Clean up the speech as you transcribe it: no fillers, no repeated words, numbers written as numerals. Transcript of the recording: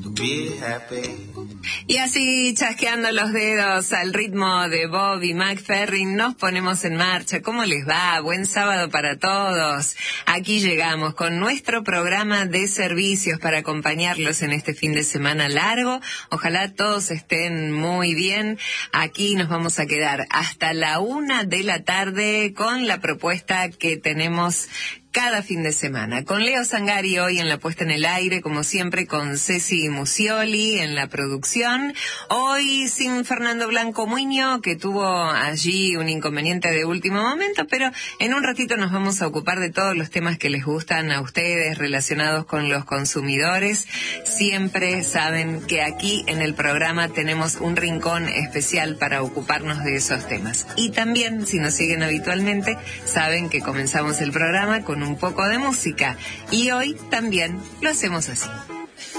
Y así, chasqueando los dedos al ritmo de Bobby McFerrin, nos ponemos en marcha. ¿Cómo les va? Buen sábado para todos. Aquí llegamos con nuestro programa de servicios para acompañarlos en este fin de semana largo. Ojalá todos estén muy bien. Aquí nos vamos a quedar hasta la 1 de la tarde con la propuesta que tenemos cada fin de semana, con Leo Sangari hoy en la puesta en el aire, como siempre con Ceci Musioli en la producción, hoy sin Fernando Blanco Muño, que tuvo allí un inconveniente de último momento, pero en un ratito nos vamos a ocupar de todos los temas que les gustan a ustedes relacionados con los consumidores. Siempre saben que aquí en el programa tenemos un rincón especial para ocuparnos de esos temas. Y también, si nos siguen habitualmente, saben que comenzamos el programa con un poco de música, y hoy también lo hacemos así.